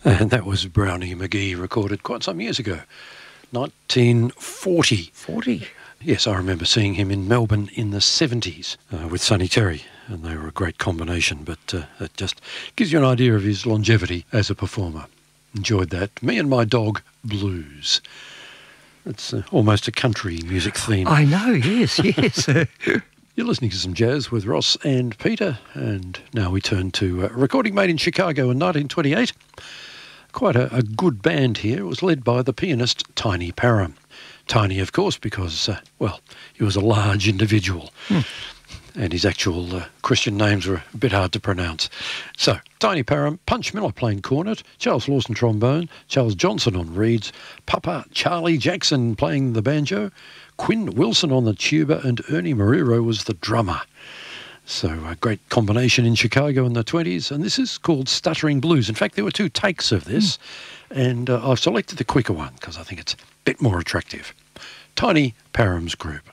And that was Brownie McGee, recorded quite some years ago, 1940. 40? Yes, I remember seeing him in Melbourne in the 70s with Sonny Terry, and they were a great combination, but it just gives you an idea of his longevity as a performer. Enjoyed that. Me and My Dog Blues. It's almost a country music theme. I know, yes, yes. You're listening to some jazz with Ross and Peter, and now we turn to a recording made in Chicago in 1928. Quite a good band here. It was led by the pianist Tiny Parham. Tiny, of course, because, he was a large individual. And his actual Christian names were a bit hard to pronounce. So, Tiny Parham, Punch Miller playing cornet, Charles Lawson trombone, Charles Johnson on reeds, Papa Charlie Jackson playing the banjo, Quinn Wilson on the tuba, and Ernie Marrero was the drummer. So a great combination in Chicago in the 20s, and this is called Stuttering Blues. In fact, there were 2 takes of this, and I've selected the quicker one because I think it's a bit more attractive. Tiny Parham's group.